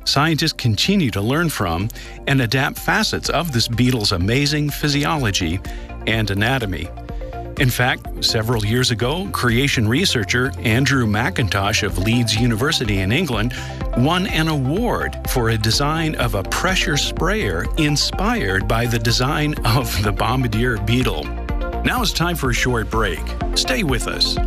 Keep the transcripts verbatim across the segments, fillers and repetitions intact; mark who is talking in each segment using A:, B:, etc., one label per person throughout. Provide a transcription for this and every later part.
A: scientists continue to learn from and adapt facets of this beetle's amazing physiology and anatomy. In fact, several years ago, creation researcher Andrew McIntosh of Leeds University in England won an award for a design of a pressure sprayer inspired by the design of the bombardier beetle. Now it's time for a short break. Stay with us.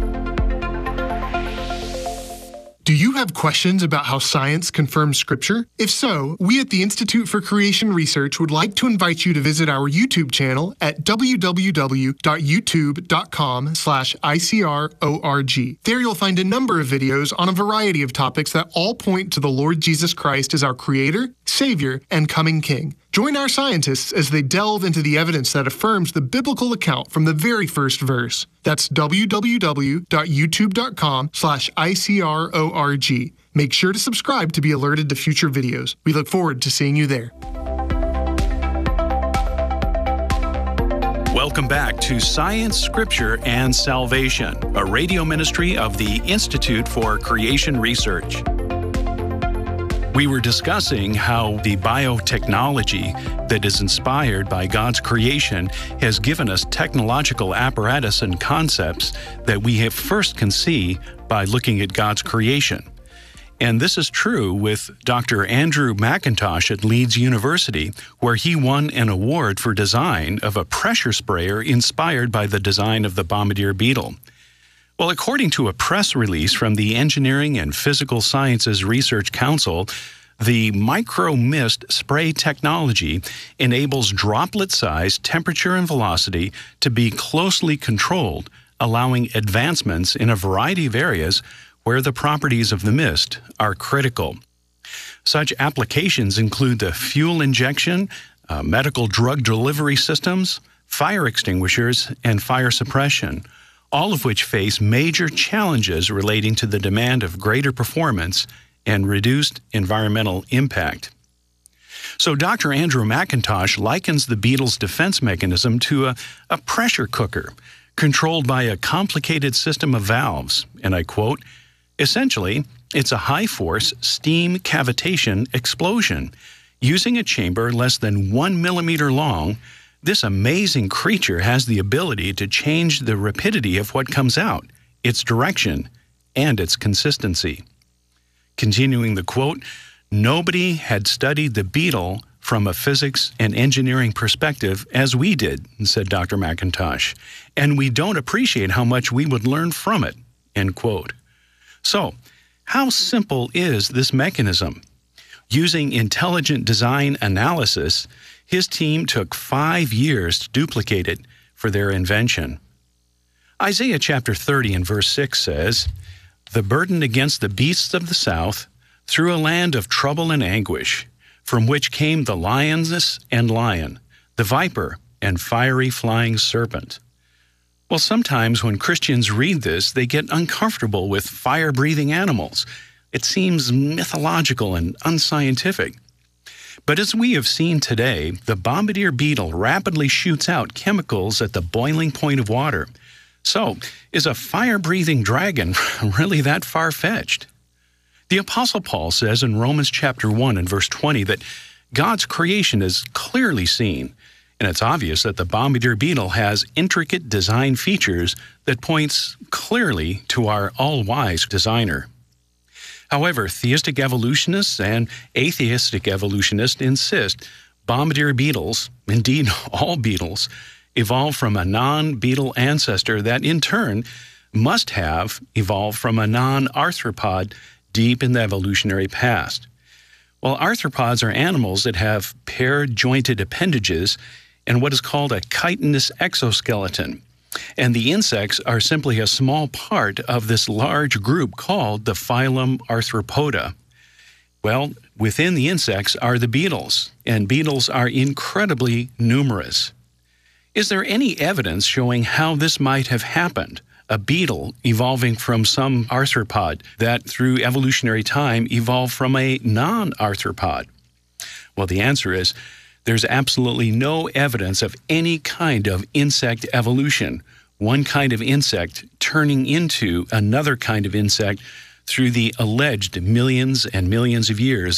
B: Do you have questions about how science confirms Scripture? If so, we at the Institute for Creation Research would like to invite you to visit our YouTube channel at w w w dot youtube dot com slash I C R O R G. There you'll find a number of videos on a variety of topics that all point to the Lord Jesus Christ as our Creator, Savior, and coming King. Join our scientists as they delve into the evidence that affirms the biblical account from the very first verse. That's w w w dot youtube dot com slash I C R O R G. Make sure to subscribe to be alerted to future videos. We look forward to seeing you there.
A: Welcome back to Science, Scripture, and Salvation, a radio ministry of the Institute for Creation Research. We were discussing how the biotechnology that is inspired by God's creation has given us technological apparatus and concepts that we have first can see by looking at God's creation. And this is true with Doctor Andrew McIntosh at Leeds University, where he won an award for design of a pressure sprayer inspired by the design of the bombardier beetle. Well, according to a press release from the Engineering and Physical Sciences Research Council, the micro-mist spray technology enables droplet-sized temperature and velocity to be closely controlled, allowing advancements in a variety of areas where the properties of the mist are critical. Such applications include the fuel injection, uh, medical drug delivery systems, fire extinguishers, and fire suppression, all of which face major challenges relating to the demand of greater performance and reduced environmental impact. So Doctor Andrew McIntosh likens the beetle's defense mechanism to a, a pressure cooker controlled by a complicated system of valves, and I quote, "Essentially, it's a high-force steam cavitation explosion. Using a chamber less than one millimeter long, this amazing creature has the ability to change the rapidity of what comes out, its direction, and its consistency." Continuing the quote, "Nobody had studied the beetle from a physics and engineering perspective as we did," said Doctor McIntosh, "and we don't appreciate how much we would learn from it," end quote. So, how simple is this mechanism? Using intelligent design analysis, his team took five years to duplicate it for their invention. Isaiah chapter thirty and verse six says, "The burden against the beasts of the south, through a land of trouble and anguish, from which came the lioness and lion, the viper and fiery flying serpent." Well, sometimes when Christians read this, they get uncomfortable with fire-breathing animals. It seems mythological and unscientific. But as we have seen today, the bombardier beetle rapidly shoots out chemicals at the boiling point of water. So, is a fire-breathing dragon really that far-fetched? The Apostle Paul says in Romans chapter one and verse twenty that God's creation is clearly seen, and it's obvious that the bombardier beetle has intricate design features that points clearly to our all-wise designer. However, theistic evolutionists and atheistic evolutionists insist bombardier beetles, indeed all beetles, evolved from a non-beetle ancestor that in turn must have evolved from a non-arthropod deep in the evolutionary past. Well, arthropods are animals that have paired jointed appendages and what is called a chitinous exoskeleton. And the insects are simply a small part of this large group called the phylum Arthropoda. Well, within the insects are the beetles, and beetles are incredibly numerous. Is there any evidence showing how this might have happened? A beetle evolving from some arthropod that through evolutionary time evolved from a non-arthropod? Well, the answer is there's absolutely no evidence of any kind of insect evolution, one kind of insect turning into another kind of insect through the alleged millions and millions of years